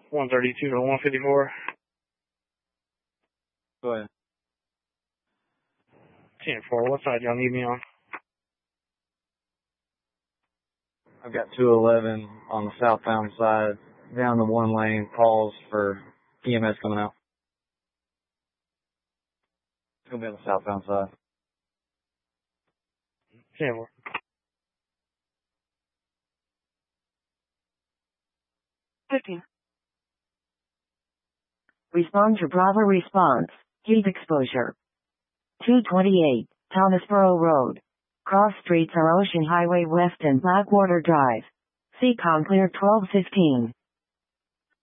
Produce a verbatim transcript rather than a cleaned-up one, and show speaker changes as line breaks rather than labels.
one thirty-two to one fifty-four.
Go ahead.
ten four, what side y'all need me on?
I've got two eleven on the southbound side, down the one lane, calls for E M S coming out. It's going to be on the southbound side.
ten four.
fifteen. Respond to Bravo response. Heat exposure. two twenty-eight, Thomasboro Road. Cross streets are Ocean Highway West and Blackwater Drive. C COM clear twelve fifteen.